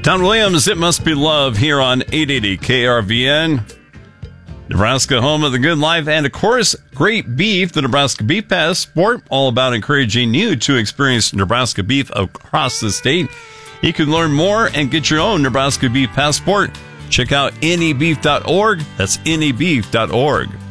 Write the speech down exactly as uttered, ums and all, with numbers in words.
Don Williams, It Must Be Love, here on eight eighty K R V N. Nebraska, home of the good life, and of course, great beef. The Nebraska Beef Passport, all about encouraging you to experience Nebraska beef across the state. You can learn more and get your own Nebraska Beef Passport. Check out N E beef dot org. That's N E beef dot org.